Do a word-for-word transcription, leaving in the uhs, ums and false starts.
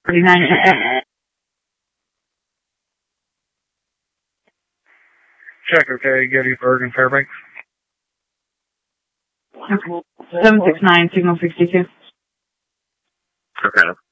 forty-nine. Check, okay, Getty, Bergen, Fairbanks. seven six nine, signal sixty-two. Okay.